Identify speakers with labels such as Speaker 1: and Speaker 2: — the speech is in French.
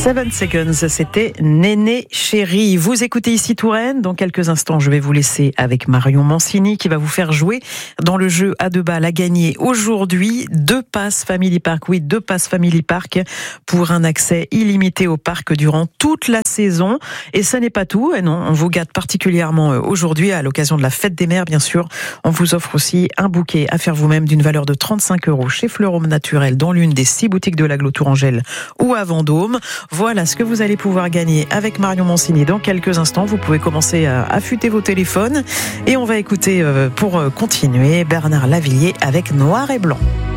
Speaker 1: 7 Seconds, c'était Néné Chéri. Vous écoutez ici Touraine. Dans quelques instants, je vais vous laisser avec Marion Mancini qui va vous faire jouer dans le jeu à 2 balles à gagner aujourd'hui 2 passes Family Park. Oui, 2 passes Family Park pour un accès illimité au parc durant toute la saison. Et ça n'est pas tout. Et non, on vous gâte particulièrement aujourd'hui à l'occasion de la fête des mères, bien sûr. On vous offre aussi un bouquet à faire vous-même d'une valeur de 35 € chez Fleurhomme Naturel dans l'une des 6 boutiques de l'Aglo Tourangelle ou à Vendôme. Voilà ce que vous allez pouvoir gagner avec Marion Mancini dans quelques instants. Vous pouvez commencer à affûter vos téléphones et on va écouter pour continuer Bernard Lavilliers avec Noir et Blanc.